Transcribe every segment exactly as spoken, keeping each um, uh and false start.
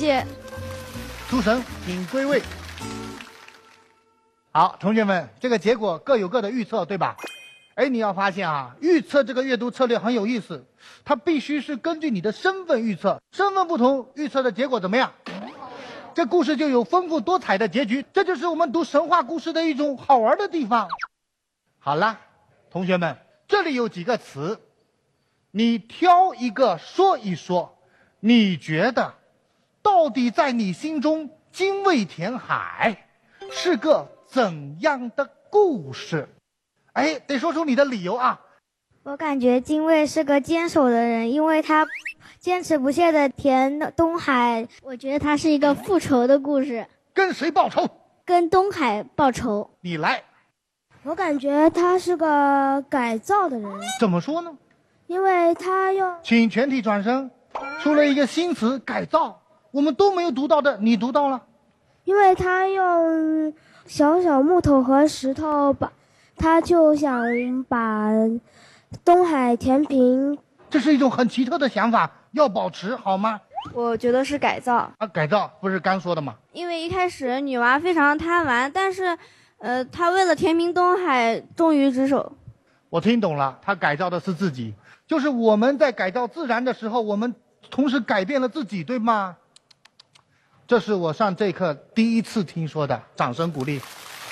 谢。 诸神，请归位。好，同学们，这个结果各有各的预测，对吧？哎，你要发现啊，预测这个阅读策略很有意思，它必须是根据你的身份预测，身份不同，预测的结果怎么样？这故事就有丰富多彩的结局，这就是我们读神话故事的一种好玩的地方。好了，同学们，这里有几个词，你挑一个说一说，你觉得到底在你心中精卫填海是个怎样的故事？哎，得说出你的理由啊！ 我感觉精卫是个坚守的人，因为他坚持不懈的填东海。我觉得他是一个复仇的故事。 跟谁报仇？ 跟东海报仇。 你来。 我感觉他是个改造的人。 怎么说呢？ 因为他用…… 请全体转身。出了一个新词，改造，我们都没有读到的，你读到了。 因为他用小小木头和石头把。他就想把东海填平， 这是一种很奇特的想法，要保持好吗？ 我觉得是改造啊，改造不是刚说的吗？ 因为一开始女娲非常贪玩，但是，呃，她为了填平东海，忠于职守。 我听懂了，她改造的是自己，就是我们在改造自然的时候，我们同时改变了自己，对吗？这是我上这课第一次听说的，掌声鼓励。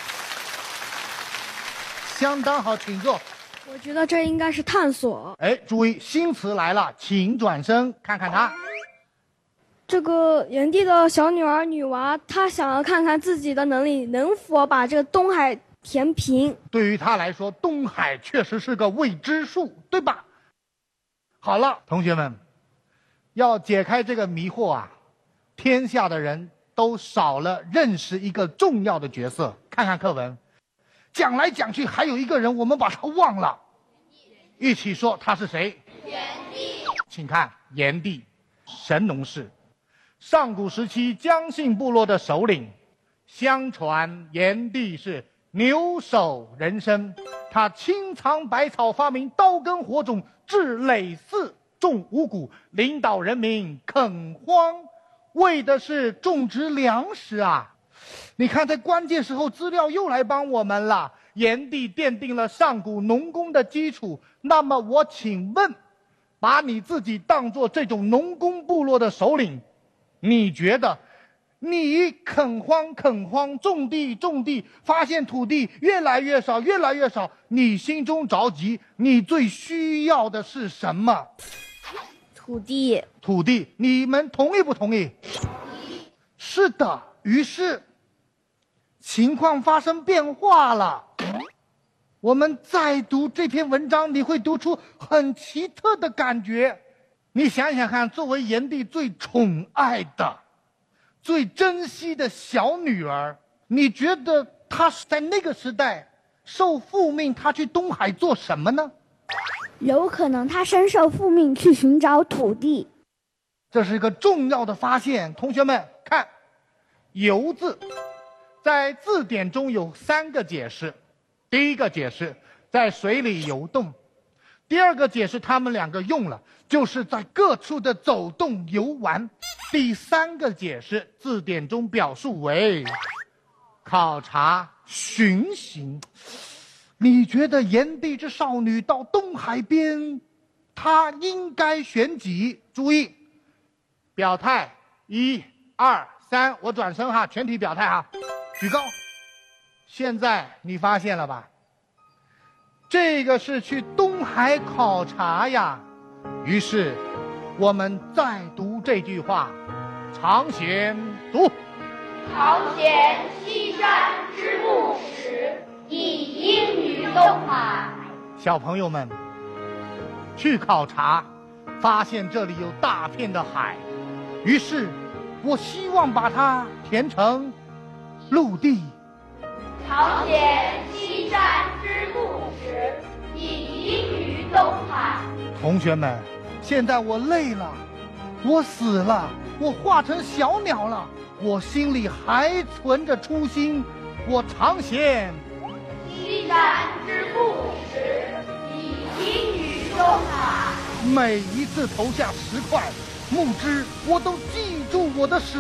相当好，请坐。 我觉得这应该是探索。 哎，注意，新词来了，请转身看看他。 这个炎帝的小女儿女娲，她想要看看自己的能力能否把这个东海填平。 对于她来说，东海确实是个未知数，对吧？好了，同学们，要解开这个迷惑啊，天下的人都少了认识一个重要的角色。看看课文。讲来讲去还有一个人，我们把他忘了，一起说他是谁？炎帝。请看，炎帝，神农氏，上古时期姜姓部落的首领。相传炎帝是牛首人身，他清藏百草，发明刀耕火种，治累寺，种五谷，领导人民垦荒，为的是种植粮食啊。你看，在关键时候，资料又来帮我们了。炎帝奠定了上古农耕的基础。那么，我请问，把你自己当作这种农耕部落的首领，你觉得，你垦荒垦荒，种地种地，发现土地越来越少，越来越少，你心中着急，你最需要的是什么？ 土地。 土地，你们同意不同意？是的。于是情况发生变化了。我们再读这篇文章，你会读出很奇特的感觉。你想想看，作为炎帝最宠爱的、最珍惜的小女儿，你觉得她在那个时代受父命，她去东海做什么呢？ 有可能她身受父命去寻找土地。 这是一个重要的发现。同学们看，游字在字典中有三个解释。第一个解释，在水里游动；第二个解释，他们两个用了，就是在各处的走动游玩；第三个解释，字典中表述为考察巡行。你觉得炎帝之少女到东海边，她应该选几？注意，表态，一、二、三，我转身哈，全体表态哈，举高。现在你发现了吧？这个是去东海考察呀。于是，我们再读这句话，常贤读。 常贤西山之木石，以应于东海。 小朋友们，去考察，发现这里有大片的海，于是，我希望把它填成陆地。 常贤西山之木石，以应于东海。 同学们，现在我累了，我死了，我化成小鸟了，我心里还存着初心，我常贤西山之木石，以应于东海。 每一次投下石块木枝，我都记住我的使